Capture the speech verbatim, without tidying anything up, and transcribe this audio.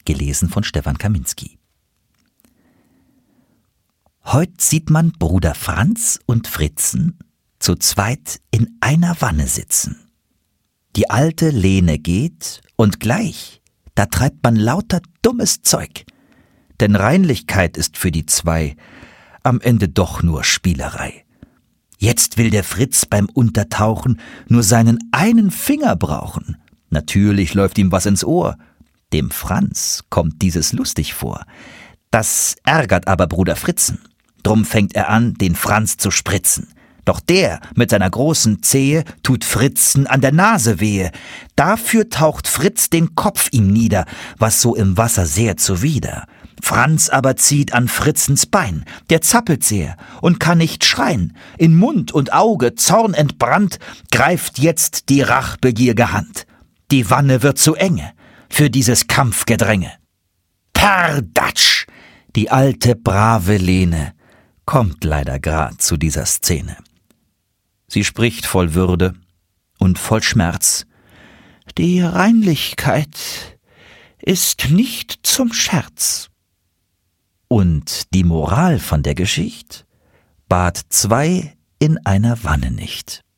gelesen von Stefan Kaminski. Heut sieht man Bruder Franz und Fritzen zu zweit in einer Wanne sitzen. Die alte Lene geht und gleich, da treibt man lauter dummes Zeug. Denn Reinlichkeit ist für die zwei am Ende doch nur Spielerei. Jetzt will der Fritz beim Untertauchen nur seinen einen Finger brauchen. Natürlich läuft ihm was ins Ohr. Dem Franz kommt dieses lustig vor. Das ärgert aber Bruder Fritzen. Drum fängt er an, den Franz zu spritzen. Doch der mit seiner großen Zehe tut Fritzen an der Nase wehe. Dafür taucht Fritz den Kopf ihm nieder, was so im Wasser sehr zuwider. Franz aber zieht an Fritzens Bein, der zappelt sehr und kann nicht schreien. In Mund und Auge, zornentbrannt, greift jetzt die rachbegierge Hand. Die Wanne wird zu enge für dieses Kampfgedränge. Perdatsch! Die alte brave Lene kommt leider grad zu dieser Szene. Sie spricht voll Würde und voll Schmerz. Die Reinlichkeit ist nicht zum Scherz. Und die Moral von der Geschicht: Bad zwei in einer Wanne nicht.